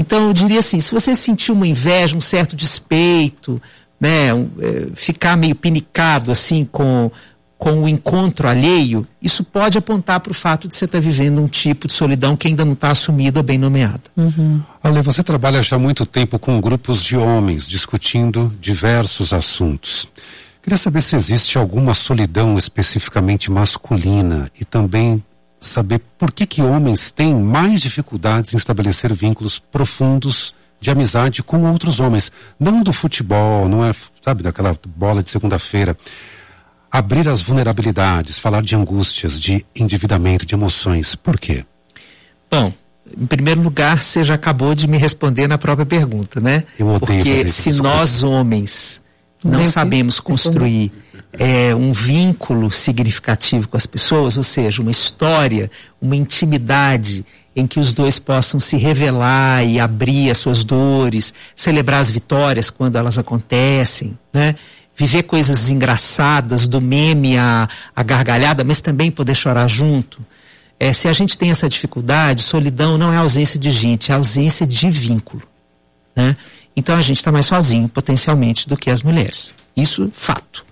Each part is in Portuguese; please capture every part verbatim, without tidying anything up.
Então eu diria assim, se você sentir uma inveja, um certo despeito, né, um, é, ficar meio pinicado assim com, com o encontro alheio, isso pode apontar para o fato de você estar tá vivendo um tipo de solidão que ainda não está assumido ou bem nomeado. Uhum. Ale, você trabalha já há muito tempo com grupos de homens discutindo diversos assuntos. Queria saber se existe alguma solidão especificamente masculina e também saber por que que homens têm mais dificuldades em estabelecer vínculos profundos de amizade com outros homens. Não do futebol, não é, sabe, daquela bola de segunda-feira. Abrir as vulnerabilidades, falar de angústias, de endividamento, de emoções. Por quê? Bom, em primeiro lugar, você já acabou de me responder na própria pergunta, né? Eu odeio Porque fazer isso, se desculpa. Nós homens não sabemos construir é, um vínculo significativo com as pessoas, ou seja, uma história, uma intimidade em que os dois possam se revelar e abrir as suas dores, celebrar as vitórias quando elas acontecem, né? Viver coisas engraçadas, do meme à, à gargalhada, mas também poder chorar junto. É, se a gente tem essa dificuldade, solidão não é ausência de gente, é ausência de vínculo, né? Então a gente está mais sozinho, potencialmente, do que as mulheres. Isso, fato.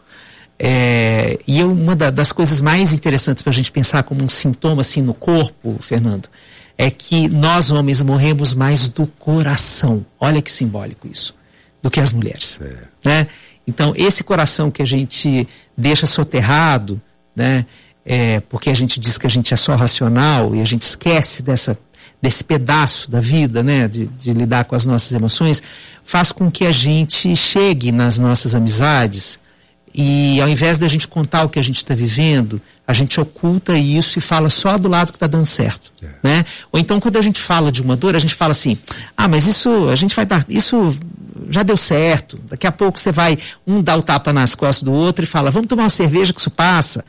É, e eu, uma da, das coisas mais interessantes para a gente pensar como um sintoma assim no corpo, Fernando, é que nós homens morremos mais do coração. Olha que simbólico isso, do que as mulheres, é. Né? Então esse coração que a gente deixa soterrado, né, é, porque a gente diz que a gente é só racional e a gente esquece dessa, desse pedaço da vida, né, de, de lidar com as nossas emoções, faz com que a gente chegue nas nossas amizades e ao invés da gente contar o que a gente está vivendo, a gente oculta isso e fala só do lado que está dando certo, é. Né? Ou então quando a gente fala de uma dor, a gente fala assim, ah, mas isso, a gente vai dar, isso já deu certo, daqui a pouco você vai, um dá o tapa nas costas do outro e fala, vamos tomar uma cerveja que isso passa,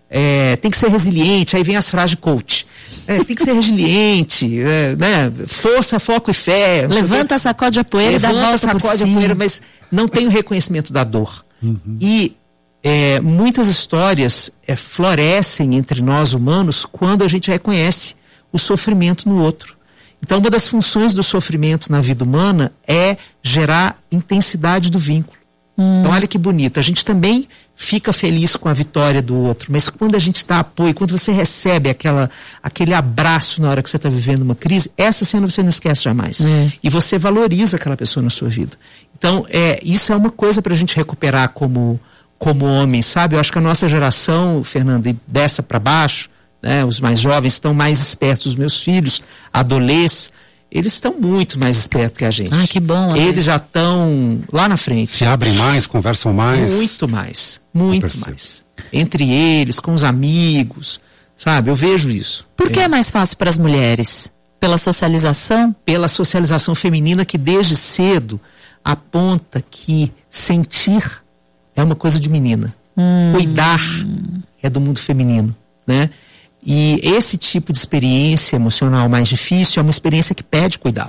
é, tem que ser resiliente, aí vem as frases de coach, é, tem que ser resiliente, é, né? Força, foco e fé. Levanta, sacode a poeira e dá volta por cima. Levanta, sacode a poeira, mas não tem o reconhecimento da dor. Uhum. E é, muitas histórias é, florescem entre nós humanos quando a gente reconhece o sofrimento no outro. Então uma das funções do sofrimento na vida humana é gerar intensidade do vínculo. Hum. Então olha que bonito, a gente também fica feliz com a vitória do outro, mas quando a gente dá apoio, quando você recebe aquela, aquele abraço na hora que você está vivendo uma crise, essa cena você não esquece jamais. Hum. E você valoriza aquela pessoa na sua vida. Então é, isso é uma coisa para a gente recuperar como, como homem, sabe? Eu acho que a nossa geração, Fernanda, e dessa para baixo, né, os mais jovens estão mais espertos, os meus filhos, adolescentes, eles estão muito mais espertos que a gente. Ah, que bom. Eles já estão lá na frente. Se abrem mais, conversam mais. Muito mais, muito mais. Entre eles, com os amigos, sabe? Eu vejo isso. Por que é, é mais fácil para as mulheres? Pela socialização? Pela socialização feminina que desde cedo aponta que sentir é uma coisa de menina. Hum. Cuidar é do mundo feminino, né? E esse tipo de experiência emocional mais difícil é uma experiência que pede cuidado.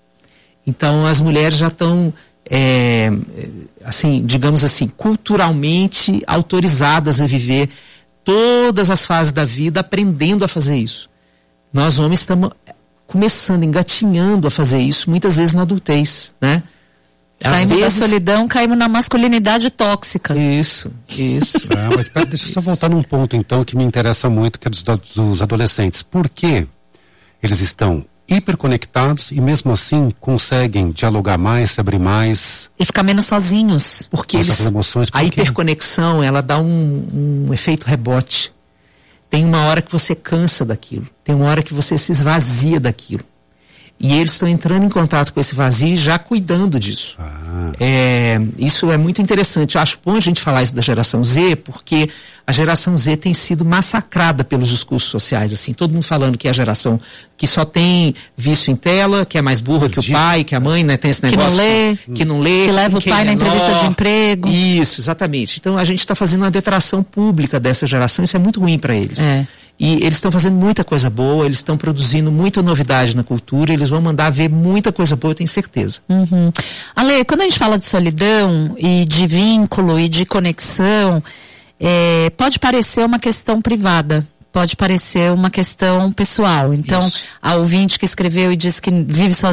Então as mulheres já estão, é, assim, digamos assim, culturalmente autorizadas a viver todas as fases da vida aprendendo a fazer isso. Nós homens estamos começando, engatinhando a fazer isso, muitas vezes na adultez, né? Saímos vezes... da solidão, caímos na masculinidade tóxica. Isso, isso. Ah, mas pera, deixa eu só voltar num ponto então que me interessa muito, que é dos, dos adolescentes. Por que eles estão hiperconectados e mesmo assim conseguem dialogar mais, se abrir mais? E ficar menos sozinhos. Porque eles, emoções, por a hiperconexão, ela dá um, um efeito rebote. Tem uma hora que você cansa daquilo, tem uma hora que você se esvazia daquilo. E eles estão entrando em contato com esse vazio e já cuidando disso. Ah. É, isso é muito interessante. Eu acho bom a gente falar isso da geração Z, porque a geração Z tem sido massacrada pelos discursos sociais, assim, todo mundo falando que é a geração que só tem vício em tela, que é mais burra que o pai, que a mãe, né, tem esse negócio que não lê, que, que, não lê, que leva o pai é na entrevista de emprego. Isso, exatamente. Então a gente está fazendo uma detração pública dessa geração, isso é muito ruim para eles. É. E eles estão fazendo muita coisa boa, eles estão produzindo muita novidade na cultura, eles vão mandar ver muita coisa boa, eu tenho certeza. Uhum. Ale, quando a gente fala de solidão e de vínculo e de conexão, é, pode parecer uma questão privada, pode parecer uma questão pessoal. Então, Isso. a ouvinte que escreveu e disse que vive sozinha,